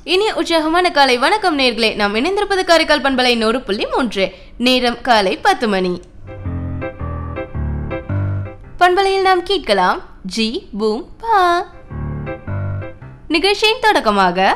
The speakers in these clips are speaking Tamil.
இனிய உற்சாகமான காலை வணக்கம் நேர்களே. நாம் இணைந்திருப்பது காரைக்கால் பண்பலை 100.3. நேரம் காலை 10 மணி. பண்பலையில் நாம் கேட்கலாம் ஜி பூம் பா. நிகழ்ச்சியின் தொடக்கமாக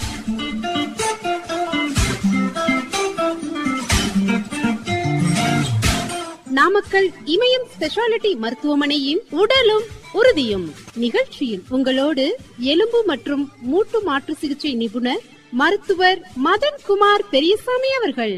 நாமக்கல் இமயம் ஸ்பெஷாலிட்டி மருத்துவமனையின் உடலும் உறுதியும் நிகழ்ச்சியில் உங்களோடு எலும்பு மற்றும் மூட்டு மாற்று சிகிச்சை நிபுணர் மருத்துவர் மதன்குமார் பெரியசாமி அவர்கள்.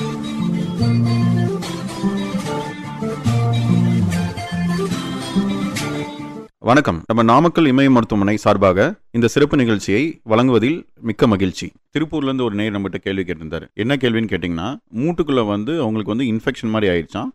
வணக்கம். நம்ம நாமக்கல் இமயம் மருத்துவமனை சார்பாக இந்த சிறப்பு நிகழ்ச்சியை வழங்குவதில் மிக்க மகிழ்ச்சி. திருப்பூர்ல இருந்து ஒரு நேயர் நம்மகிட்ட கேள்வி கேட்டிருந்தாரு. என்ன கேள்வின்னு கேட்டிங்கன்னா, மூட்டுக்குள்ள அவங்களுக்கு இன்ஃபெக்ஷன் மாதிரி ஆயிடுச்சான்.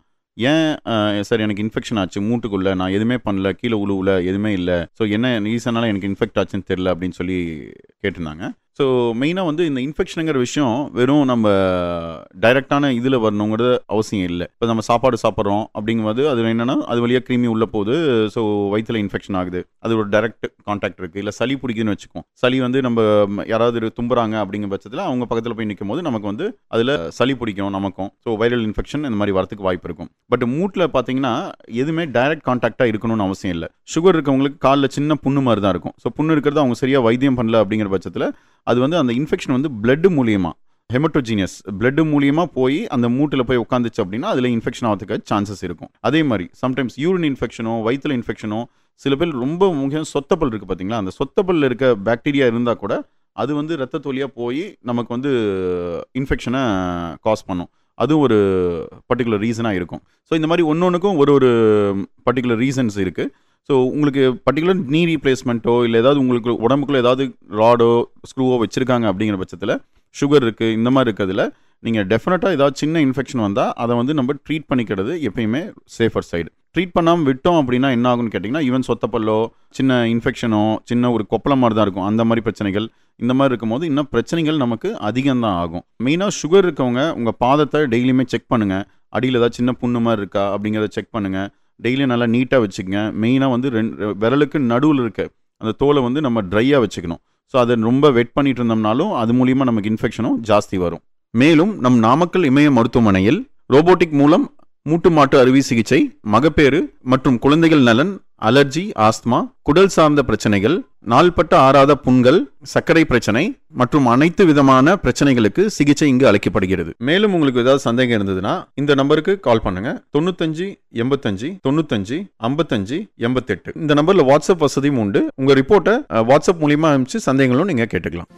ஏன் சார் எனக்கு இன்ஃபெக்ஷன் ஆச்சு மூட்டுக்குள்ள, நான் எதுவுமே பண்ணல, கீழே உழுவுல, எதுவுமே இல்லை, ஸோ என்ன ரீசனால எனக்கு இன்ஃபெக்ட் ஆச்சுன்னு தெரியல அப்படின்னு சொல்லி கேட்டிருந்தாங்க. ஸோ மெயினாக இந்த இன்ஃபெக்ஷனுங்கிற விஷயம் வெறும் நம்ம டைரெக்டான இதில் வரணுங்கிறது அவசியம் இல்லை. இப்போ நம்ம சாப்பாடு சாப்பிட்றோம் அப்படிங்கும்போது அது என்னென்னா அது வழியாக கிருமி உள்ளே போகுது, ஸோ வயிற்றில் இன்ஃபெக்ஷன் ஆகுது, அது ஒரு டைரக்ட் கான்டாக்ட் இருக்குது. இல்லை சளி பிடிக்குதுன்னு வச்சுக்கோம், சளி நம்ம யாராவது தும்புறாங்க அப்படிங்கிற பட்சத்தில் அவங்க பக்கத்தில் போய் நிற்கும் போது நமக்கு அதில் சளி பிடிக்கும் நமக்கும், ஸோ வைரல் இன்ஃபெக்ஷன் இந்த மாதிரி வரத்துக்கு வாய்ப்பு இருக்கும். பட் மூட்டில் பார்த்தீங்கன்னா எதுவுமே டைரக்ட் கான்டாக்டாக இருக்கணும்னு அவசியம் இல்லை. சுகர் இருக்கவங்களுக்கு காலில் சின்ன புண்ணு மாதிரி தான் இருக்கும். ஸோ புண்ணு இருக்கிறது அவங்க சரியாக வைத்தியம் பண்ணல அப்படிங்கிற பட்சத்தில் அது அந்த இன்ஃபெக்ஷன் பிளட் மூலியமா, ஹெமட்டோஜீனியஸ் பிளட் மூலியமா போய் அந்த மூட்டில் போய் உட்காந்துச்சு அப்படின்னா அதில் இன்ஃபெக்ஷன் ஆகிறதுக்கு சான்சஸ் இருக்கும். அதே மாதிரி சம்டைம்ஸ் யூரின் இன்ஃபெக்ஷனோ வயிற்றுல இன்ஃபெக்ஷனோ, சில பேர் ரொம்ப முக்கியம் சொத்தப்பல் இருக்குது பார்த்தீங்களா, அந்த சொத்தப்பல்ல இருக்க பாக்டீரியா இருந்தால் கூட அது ரத்த வழியாக போய் நமக்கு இன்ஃபெக்ஷனை காஸ் பண்ணும். அதுவும் ஒரு பர்டிகுலர் ரீசனாக இருக்கும். ஸோ இந்த மாதிரி ஒன்னொன்றுக்கும் ஒரு பர்டிகுலர் ரீசன்ஸ் இருக்குது. ஸோ உங்களுக்கு பர்டிகுலர் நீ ரீப்ளேஸ்மெண்ட்டோ இல்லை ஏதாவது உங்களுக்கு உடம்புக்குள்ளே ஏதாவது ராடோ ஸ்க்ரூவோ வச்சுருக்காங்க அப்படிங்கிற பட்சத்தில், சுகர் இருக்குது இந்த மாதிரி இருக்கிறதுல நீங்கள் டெஃபினட்டாக ஏதாவது சின்ன இன்ஃபெக்ஷன் வந்தால் அதை நம்ம ட்ரீட் பண்ணிக்கிறது எப்பயுமே சேஃபர் சைடு. ட்ரீட் பண்ணாமல் விட்டோம் அப்படின்னா என்ன ஆகும்னு கேட்டிங்கன்னா, ஈவன் சொத்தப்பல்லோ சின்ன இன்ஃபெக்ஷனோ சின்ன ஒரு கொப்பளம் மாதிரி தான் இருக்கும், அந்த மாதிரி பிரச்சனைகள் இந்த மாதிரி இருக்கும்போது இன்னும் பிரச்சனைகள் நமக்கு அதிகம்தான் ஆகும். மெயினாக சுகர் இருக்கவங்க உங்கள் பாதத்தை டெய்லியுமே செக் பண்ணுங்கள். அடியில் ஏதாவது சின்ன புண்ணு மாதிரி இருக்கா அப்படிங்கிறத செக் பண்ணுங்கள். டெய்லியும் நல்லா நீட்டாக வச்சுக்கங்க. மெயினாக விரலுக்கு நடுவில் இருக்க அந்த தோலை நம்ம ட்ரையாக வச்சுக்கணும். ஸோ அதை ரொம்ப வெட் பண்ணிட்டு இருந்தோம்னாலும் அது மூலிமா நமக்கு இன்ஃபெக்ஷனும் ஜாஸ்தி வரும். மேலும் நம் நாமக்கல் இமய மருத்துவமனையில் ரோபோட்டிக் மூலம் மூட்டு மாட்டு அறுவை சிகிச்சை, மகப்பேறு மற்றும் குழந்தைகள் நலன், அலர்ஜி, ஆஸ்துமா, குடல் சார்ந்த பிரச்சனைகள், நாள்பட்ட ஆறாத புண்கள், சர்க்கரை பிரச்சனை மற்றும் அனைத்து விதமான பிரச்சனைகளுக்கு சிகிச்சை இங்கு அளிக்கப்படுகிறது. மேலும் உங்களுக்கு ஏதாவது சந்தேகம் இருந்ததுன்னா இந்த நம்பருக்கு கால் பண்ணுங்க. 95 85 95 55 88. இந்த நம்பர்ல வாட்ஸ்அப் வசதியும் உண்டு. உங்க ரிப்போர்ட்டை வாட்ஸ்அப் மூலியமா அனுப்பிச்சு சந்தேகங்களும் நீங்க கேட்டுக்கலாம்.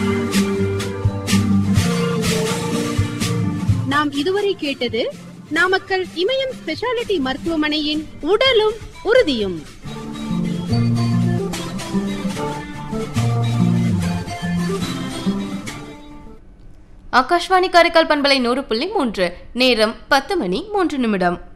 நாம் இதுவரை கேட்டது நாமக்கல் இமயம் ஸ்பெஷாலிட்டி மருத்துவமனையின் உடலும் உறுதியும். ஆகாஷ்வாணி காரைக்கால் பண்பலை 100.3. நேரம் 10 மணி 3 நிமிடம்.